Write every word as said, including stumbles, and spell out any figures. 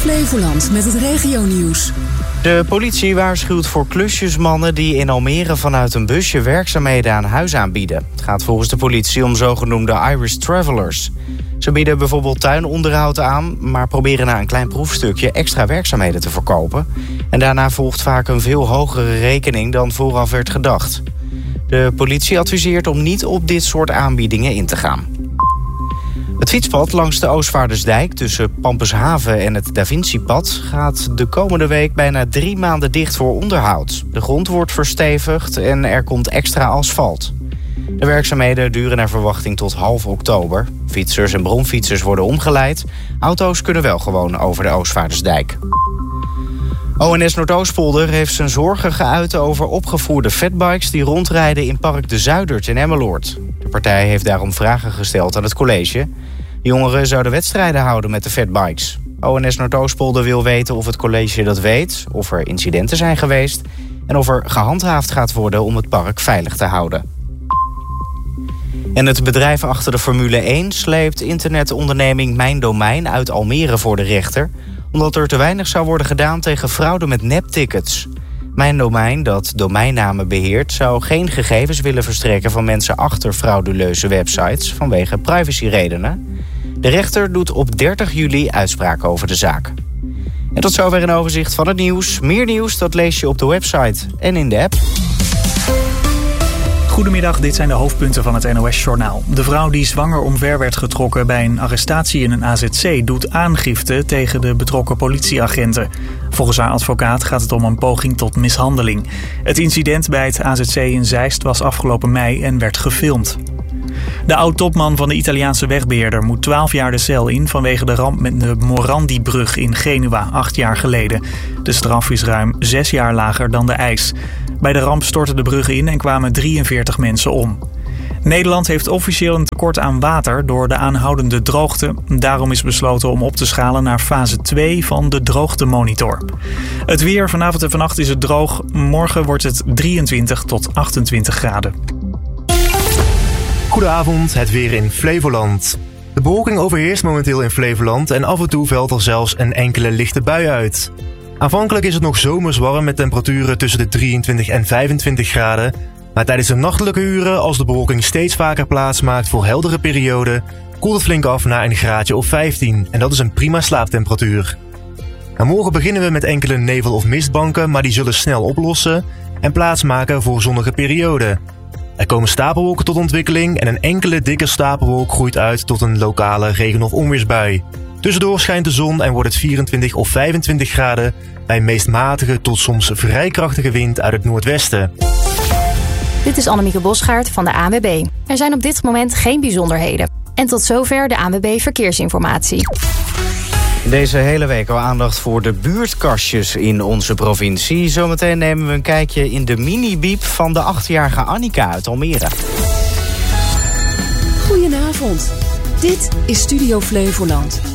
Flevoland met het regionieuws. De politie waarschuwt voor klusjesmannen die in Almere vanuit een busje werkzaamheden aan huis aanbieden. Het gaat volgens de politie om zogenoemde Irish Travelers. Ze bieden bijvoorbeeld tuinonderhoud aan, maar proberen na een klein proefstukje extra werkzaamheden te verkopen. En daarna volgt vaak een veel hogere rekening dan vooraf werd gedacht. De politie adviseert om niet op dit soort aanbiedingen in te gaan. Het fietspad langs de Oostvaardersdijk tussen Pampushaven en het Da Vinci-pad gaat de komende week bijna drie maanden dicht voor onderhoud. De grond wordt verstevigd en er komt extra asfalt. De werkzaamheden duren naar verwachting tot half oktober. Fietsers en bromfietsers worden omgeleid. Auto's kunnen wel gewoon over de Oostvaardersdijk. O N S Noordoostpolder heeft zijn zorgen geuit over opgevoerde fatbikes die rondrijden in Park de Zuidert in Emmeloord. De partij heeft daarom vragen gesteld aan het college. De jongeren zouden wedstrijden houden met de fatbikes. O N S Noordoostpolder wil weten of het college dat weet, of er incidenten zijn geweest en of er gehandhaafd gaat worden om het park veilig te houden. En het bedrijf achter de Formule één sleept internetonderneming Mijn Domein uit Almere voor de rechter, omdat er te weinig zou worden gedaan tegen fraude met neptickets. Mijn Domein, dat domeinnamen beheert, zou geen gegevens willen verstrekken van mensen achter frauduleuze websites vanwege privacyredenen. De rechter doet op dertig juli uitspraak over de zaak. En tot zover een overzicht van het nieuws. Meer nieuws, dat lees je op de website en in de app. Goedemiddag, dit zijn de hoofdpunten van het N O S-journaal. De vrouw die zwanger omver werd getrokken bij een arrestatie in een A Z C doet aangifte tegen de betrokken politieagenten. Volgens haar advocaat gaat het om een poging tot mishandeling. Het incident bij het A Z C in Zeist was afgelopen mei en werd gefilmd. De oud-topman van de Italiaanse wegbeheerder moet twaalf jaar de cel in vanwege de ramp met de Morandi-brug in Genua, acht jaar geleden. De straf is ruim zes jaar lager dan de eis. Bij de ramp stortte de brug in en kwamen drieënveertig mensen om. Nederland heeft officieel een tekort aan water door de aanhoudende droogte. Daarom is besloten om op te schalen naar fase twee van de droogtemonitor. Het weer, vanavond en vannacht is het droog. Morgen wordt het drieëntwintig tot achtentwintig graden. Goedenavond, het weer in Flevoland. De bewolking overheerst momenteel in Flevoland en af en toe valt er zelfs een enkele lichte bui uit. Aanvankelijk is het nog zomers warm met temperaturen tussen de drieëntwintig en vijfentwintig graden. Maar tijdens de nachtelijke uren, als de bewolking steeds vaker plaatsmaakt voor heldere perioden, koelt het flink af naar een graadje of vijftien. En dat is een prima slaaptemperatuur. En morgen beginnen we met enkele nevel- of mistbanken, maar die zullen snel oplossen en plaatsmaken voor zonnige perioden. Er komen stapelwolken tot ontwikkeling en een enkele dikke stapelwolk groeit uit tot een lokale regen- of onweersbui. Tussendoor schijnt de zon en wordt het vierentwintig of vijfentwintig graden bij meest matige tot soms vrij krachtige wind uit het noordwesten. Dit is Annemieke Bosgaard van de A N W B. Er zijn op dit moment geen bijzonderheden. En tot zover de A N W B Verkeersinformatie. Deze hele week al aandacht voor de buurtkastjes in onze provincie. Zometeen nemen we een kijkje in de mini-biep van de achtjarige Annika uit Almere. Goedenavond. Dit is Studio Flevoland.